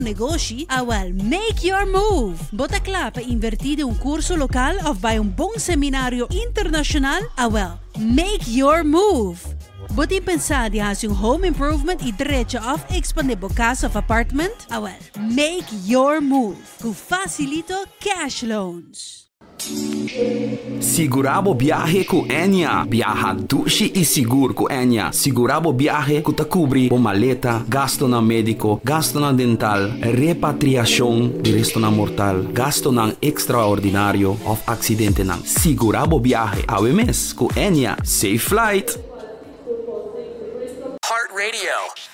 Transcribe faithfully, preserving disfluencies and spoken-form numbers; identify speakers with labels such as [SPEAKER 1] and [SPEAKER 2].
[SPEAKER 1] negosyo, awal, make your move. Botakla pa invertide un curso lokal of by un bong seminaryo internasyonal, awal, make your move. Buti pensadi has yung home improvement i diretso of expandable casa of apartment, awal, make your move. Ku facilito cash loans.
[SPEAKER 2] Sigurabo biyahe ku Enya. Biyaha dushi e sigur ku Enya. Sigurabo biyahe ku takubri o maleta, gasto ng mediko, gasto ng dental, repatriasyon di resto ng mortal, gasto ng extraordinaryo of aksidente ng Sigurabo biyahe. Awemes ku Enya. Safe flight!
[SPEAKER 3] Heart Radio.